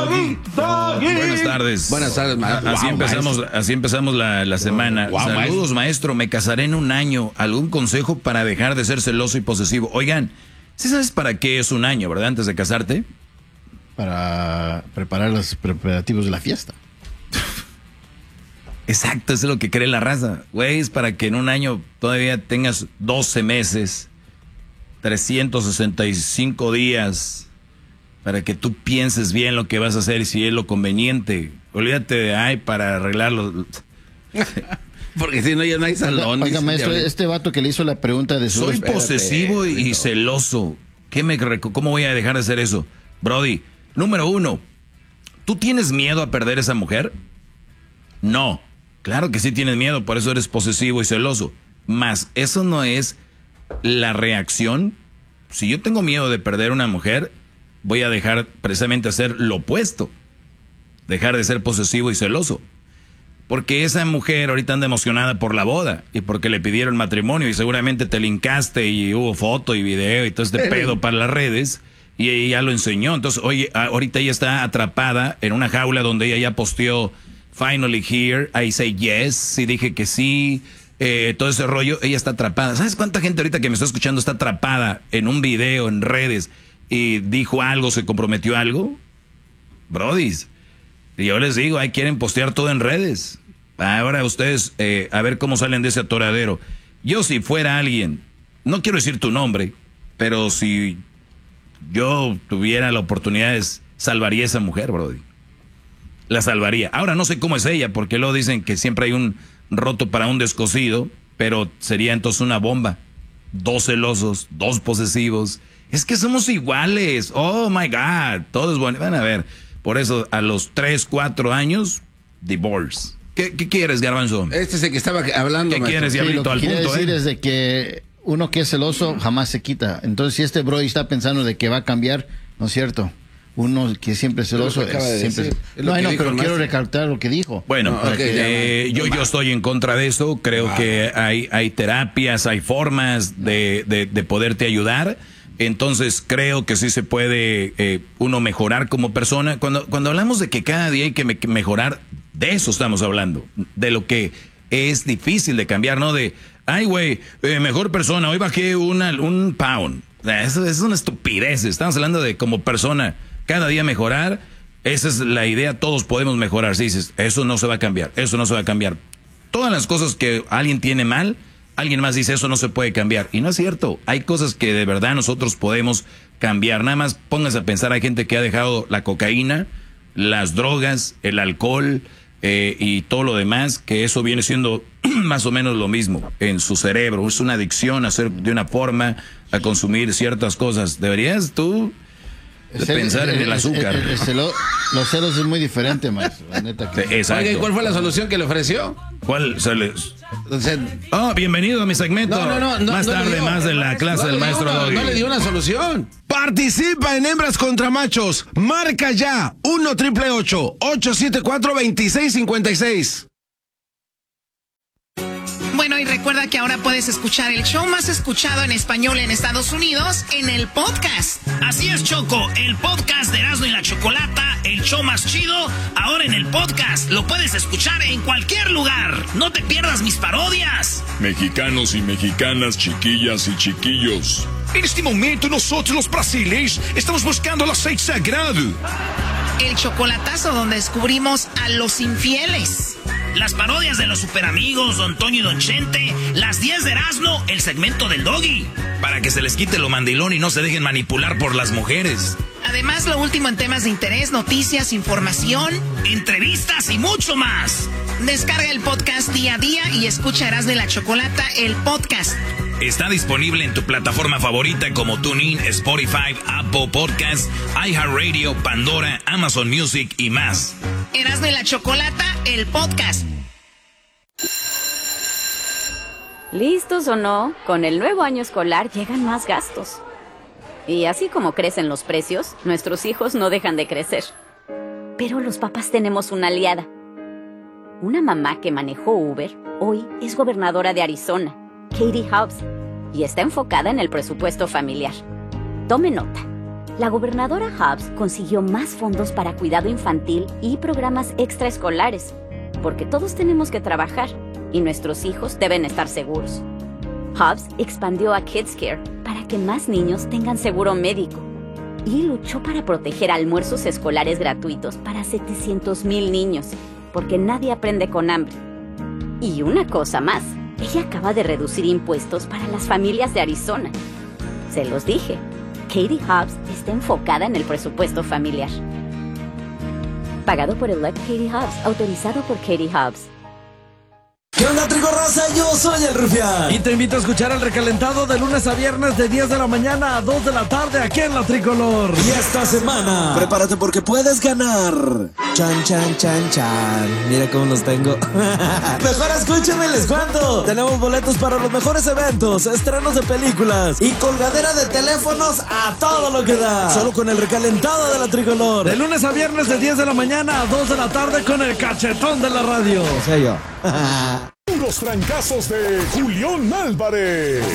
Buenas tardes. Buenas tardes, maestro. Así empezamos la semana. Saludos, maestro. Me casaré en un año. ¿Algún consejo para dejar de ser celoso y posesivo? Oigan, ¿sí sabes para qué es un año, verdad? Antes de casarte. Para preparar los preparativos de la fiesta. Exacto, eso es lo que cree la raza. Güey, es para que en un año todavía tengas 12 meses, 365 días, para que tú pienses bien lo que vas a hacer y si es lo conveniente. Olvídate de, para arreglarlo. Porque si no, ya no hay salón. Oiga, maestro, este vato que le hizo la pregunta de su... Soy posesivo y celoso. ¿Cómo voy a dejar de hacer eso? Brody, número 1, ¿tú tienes miedo a perder esa mujer? No. Claro que sí tienes miedo, por eso eres posesivo y celoso. Mas eso no es la reacción. Si yo tengo miedo de perder una mujer, voy a dejar precisamente hacer lo opuesto. Dejar de ser posesivo y celoso. Porque esa mujer ahorita anda emocionada por la boda y porque le pidieron matrimonio y seguramente te linkaste y hubo foto y video y todo este pedo para las redes y ella ya lo enseñó. Entonces, oye, ahorita ella está atrapada en una jaula donde ella ya posteó Finally here, I say yes, y dije que sí, todo ese rollo, ella está atrapada. ¿Sabes cuánta gente ahorita que me está escuchando está atrapada en un video, en redes, y dijo algo, se comprometió a algo? Brodis, y yo les digo, ahí quieren postear todo en redes. Ahora ustedes, a ver cómo salen de ese atoradero. Yo si fuera alguien, no quiero decir tu nombre, pero si yo tuviera la oportunidad, salvaría a esa mujer, Brody. La salvaría. Ahora no sé cómo es ella, porque luego dicen que siempre hay un roto para un descosido, pero sería entonces una bomba. 2 celosos, 2 posesivos. Es que somos iguales. Oh my God. Todo es bueno. Van a ver. Por eso a los 3, 4 años, divorce. ¿Qué quieres, Garbanzo? Este es el que estaba hablando. ¿Qué quieres, Diablito? Lo que Al punto, decir es de que uno que es celoso jamás se quita. Entonces, si este bro está pensando de que va a cambiar, no es cierto. Uno que siempre es celoso siempre... No, pero quiero recalcar lo que dijo. Bueno, yo estoy en contra de eso. Creo que hay terapias, hay formas de poderte ayudar. Entonces creo que sí se puede uno mejorar como persona. Cuando hablamos de que cada día hay que mejorar, de eso estamos hablando. De lo que es difícil de cambiar, ¿no? De, ay, güey, mejor persona, hoy bajé un pound. Eso es una estupidez. Estamos hablando de como persona, cada día mejorar. Esa es la idea, todos podemos mejorar. Si dices, eso no se va a cambiar, eso no se va a cambiar. Todas las cosas que alguien tiene mal, alguien más dice, eso no se puede cambiar. Y no es cierto, hay cosas que de verdad nosotros podemos cambiar. Nada más pónganse a pensar, hay gente que ha dejado la cocaína, las drogas, el alcohol y todo lo demás, que eso viene siendo más o menos lo mismo en su cerebro. Es una adicción a hacer de una forma, a consumir ciertas cosas. Deberías tú pensar en el azúcar. Los celos es muy diferente, maestro. La neta que... Exacto. Oiga, ¿y cuál fue la solución que le ofreció? ¿Cuál celos? Bienvenido a mi segmento. Más tarde, más de la clase del maestro Doggy. No le dio una solución. Participa en Hembras contra Machos. Marca ya 1-888-874-2656. Bueno, y recuerda que ahora puedes escuchar el show más escuchado en español en Estados Unidos en el podcast. Así es, Choco, el podcast de Erasmo y la Chocolata, el show más chido, ahora en el podcast. Lo puedes escuchar en cualquier lugar. No te pierdas mis parodias. Mexicanos y mexicanas, chiquillas y chiquillos. En este momento nosotros los brasileños estamos buscando el aceite sagrado. El chocolatazo donde descubrimos a los infieles. Las parodias de los superamigos, Don Toño y Don Chente, las 10 de Erasmo, el segmento del Doggy. Para que se les quite lo mandilón y no se dejen manipular por las mujeres. Además, lo último en temas de interés, noticias, información, entrevistas y mucho más. Descarga el podcast día a día y escucha Erasmo y la Chocolata, el podcast. Está disponible en tu plataforma favorita como TuneIn, Spotify, Apple Podcasts, iHeartRadio, Pandora, Amazon Music y más. Erasmo y la Chocolata, el podcast. ¿Listos o no? Con el nuevo año escolar llegan más gastos. Y así como crecen los precios, nuestros hijos no dejan de crecer. Pero los papás tenemos una aliada. Una mamá que manejó Uber, hoy es gobernadora de Arizona, Katie Hobbs, y está enfocada en el presupuesto familiar. Tome nota. la gobernadora Hobbs consiguió más fondos para cuidado infantil y programas extraescolares, porque todos tenemos que trabajar y nuestros hijos deben estar seguros. Hobbs expandió a Kids Care para que más niños tengan seguro médico y luchó para proteger almuerzos escolares gratuitos para 700,000 niños, porque nadie aprende con hambre. Y una cosa más, ella acaba de reducir impuestos para las familias de Arizona. Se los dije, Katie Hobbs está enfocada en el presupuesto familiar. Pagado por Elect Katie Hobbs, autorizado por Katie Hobbs. ¿Qué onda, Trigo Raza? Yo soy el Rufián. Y te invito a escuchar El Recalentado de lunes a viernes de 10 de la mañana a 2 de la tarde aquí en La Tricolor. Y esta semana, prepárate porque puedes ganar. Chan, chan, chan, chan. Mira cómo los tengo. Mejor escúchame, les cuento. Tenemos boletos para los mejores eventos, estrenos de películas y colgadera de teléfonos a todo lo que da. Solo con El Recalentado de La Tricolor. De lunes a viernes de 10 de la mañana a 2 de la tarde con el cachetón de la radio. O sea, yo. Los trancazos de Julián Álvarez.